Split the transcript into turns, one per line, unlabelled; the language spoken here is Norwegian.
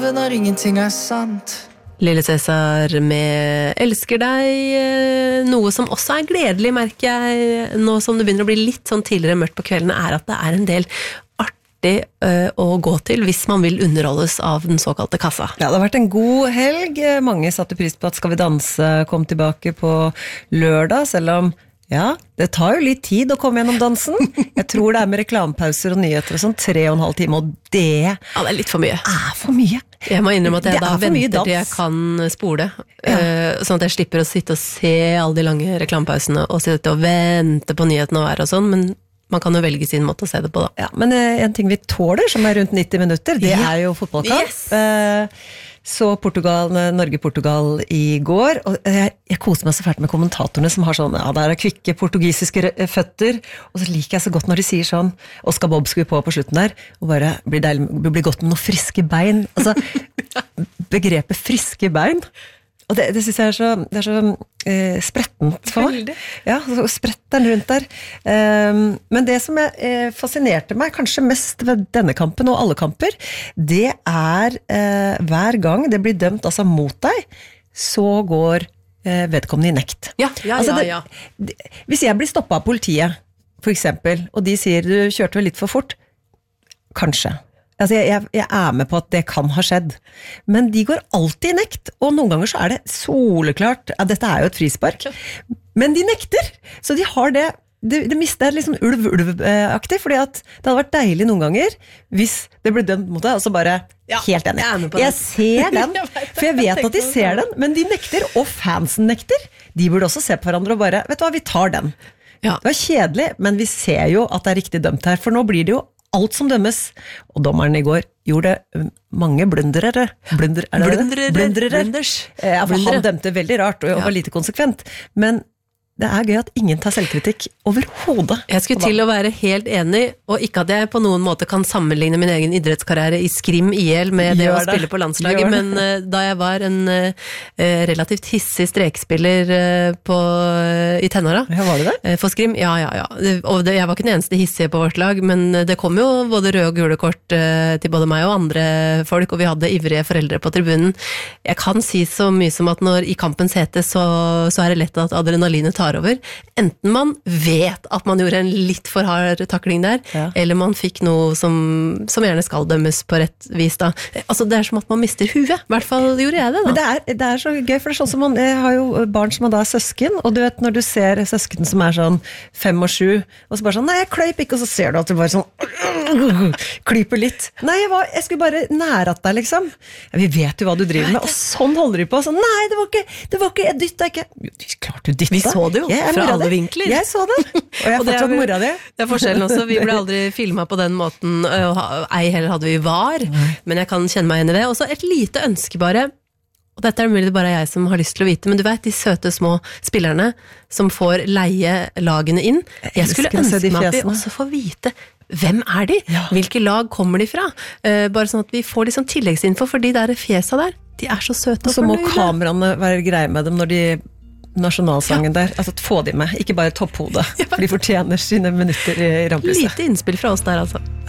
Når ingenting sant.
Lille Cæsar med Elsker deg, noe som også gledelig, merker jeg, nå som det begynner å bli litt sånn tidligere mørkt på kveldene, at det en del artig å gå til hvis man vil underholdes av den såkalte kassa.
Ja, det har vært en god helg. Mange satte pris på at Skal vi danse kom tilbake på lørdag, selv om ja, det tar jo litt tid å komme gjennom dansen. Jeg tror det med reklamepauser og nyheter og sånn 3,5 timer, og det
Ja, det litt for mye.
For mye.
Jeg må innrømme at jeg da venter
dans.
til jeg kan spole, sånn at jeg slipper å sitte og se alle de lange reklamepausene og sitte og vente på nyhetene og være og sånn, men man kan jo velge sin måte å se det på da.
Ja, men en ting vi tåler, som rundt 90 minutter, det jo fotballkamp.
Yes.
Så Norge-Portugal i går, og jeg koser meg så fælt med kommentatorene som har sånn, ja, der kvikke portugisiske føtter, og så liker jeg så godt når de sier sånn, Oscar Bob skulle på slutten der, og bare blir godt med noen friske bein, altså begrepet friske bein, og det synes jeg det så sprettent for meg. Ja, så spretten rundt der. Men det som fascinerte meg kanskje mest ved denne kampen og alle kamper, det hver gang det blir dømt altså mot deg, så går vedkommende i nekt.
Ja.
Hvis jeg blir stoppet av politiet, for eksempel, og de sier du kjørte vel litt for fort, kanskje. Altså jeg med på at det kan ha skjedd, men de går alltid i nekt, og noen ganger så det soleklart, dette jo et frispark, men de nekter, så de har det mister litt sånn ulv-aktig, fordi at det hadde vært deilig noen ganger, hvis det ble dømt mot det, og så bare, helt enig, jeg ser den, for jeg vet at de ser den, men de nekter, og fansen nekter, de burde også se på hverandre og bare, vet du hva, vi tar den. Det var kjedelig, men vi ser jo at det riktig dømt her, for nå blir det jo alt som dømmes, og dommeren i går gjorde mange blundrere.
Blunders.
Ja, for han dømte veldig rart, og var lite konsekvent, men det gøy at ingen tar selvkritikk overhodet.
Jeg skulle til å være helt enig, og ikke at jeg på noen måte kan sammenligne min egen idrettskarriere i skrim IL med det å spille på landslaget, men da jeg var en relativt hissig strekspiller i tenåra,
var det det?
For skrim, ja. Og jeg var ikke den eneste hissige på vårt lag, men det kom jo både røde og gule kort til både meg og andre folk, og vi hadde ivrige foreldre på tribunen. Jeg kan si så mye som at når i kampens hete, så det lett at adrenalinet tar over. Enten man vet at man gjorde en litt for hard takling der, eller man fikk noe som gjerne skal dømmes på rett vis da. Altså det som at man mister huet. I hvert fall gjorde jeg det da.
Men det så gøy, for det sånn som jeg har jo barn som da søsken, og du vet når du ser søsken som sånn 5 og 7, og så bare sånn, nei, jeg kløyp ikke, og så ser du at du bare sånn klyper litt. Nei, jeg skulle bare nære at deg, liksom. Ja, vi vet jo hva du driver med, og sånn holder de på. Sånn, nei, det var ikke, jeg dyttet ikke. Klart du dyttet.
Vi så det jo, fra alle vinkler.
Jeg så det, og jeg fortsatt mora det.
Det forskjellen også, vi ble aldri filmet på den måten, ei heller hadde vi var, men jeg kan kjenne meg igjen i det. Og så et lite ønske bare, og dette mulig bare jeg som har lyst til å vite, men du vet, de søte små spillerne som får leie lagene inn, jeg skulle ønske meg at vi også får vite hvem de? Hvilke lag kommer de fra? Bare sånn at vi får liksom tilleggsinfo, for de der fjesa der, de så søte og
så må kameraene være greie med dem når de nasjonalsangen der, altså få de med, ikke bare topphodet, for de fortjener sine minutter i rampljuset.
Lite innspill fra oss der altså.